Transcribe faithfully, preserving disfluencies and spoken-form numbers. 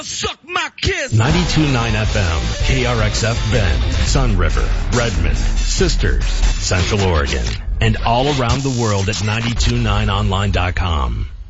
Suck my kiss. ninety-two point nine F M, K R X F Bend, Sun River, Redmond, Sisters, Central Oregon, and all around the world at nine two nine online dot com.